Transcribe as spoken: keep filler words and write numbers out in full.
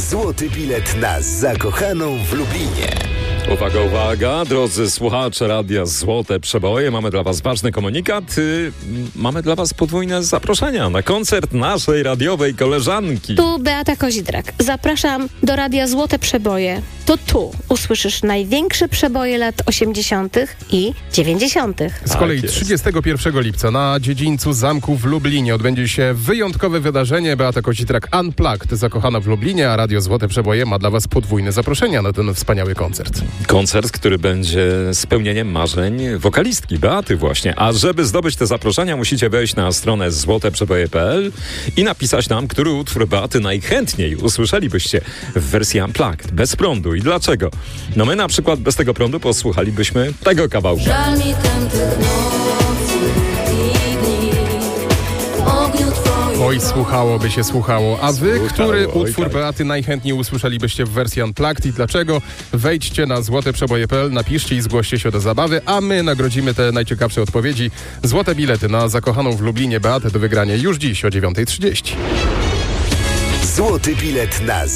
Złoty bilet na zakochaną w Lublinie. Uwaga, uwaga, drodzy słuchacze Radia Złote Przeboje, mamy dla was ważny komunikat. Yy, mamy dla was podwójne zaproszenia na koncert naszej radiowej koleżanki. Tu Beata Kozidrak. Zapraszam do Radia Złote Przeboje. To tu usłyszysz największe przeboje lat osiemdziesiątych i dziewięćdziesiątych. Z kolei jest. trzydziestego pierwszego lipca na dziedzińcu Zamku w Lublinie odbędzie się wyjątkowe wydarzenie. Beata Kozidrak Unplugged, zakochana w Lublinie, a Radio Złote Przeboje ma dla was podwójne zaproszenia na ten wspaniały koncert. Koncert, który będzie spełnieniem marzeń wokalistki Beaty właśnie. A żeby zdobyć te zaproszenia, musicie wejść na stronę złote przeboje kropka p l i napisać nam, który utwór Beaty najchętniej usłyszelibyście w wersji Unplugged, bez prądu. I dlaczego? No my na przykład bez tego prądu posłuchalibyśmy tego kawałka. Żal mi tępych nocy i dni, ogniu twoich. Oj, słuchałoby się słuchało. A wy, Słuchało, który oj, utwór tak. Beaty najchętniej usłyszelibyście w wersji Unplugged i dlaczego? Wejdźcie na złote przeboje kropka p l, napiszcie i zgłoście się do zabawy, a my nagrodzimy te najciekawsze odpowiedzi. Złote bilety na zakochaną w Lublinie Beatę do wygrania już dziś o dziewiąta trzydzieści. Złoty bilet na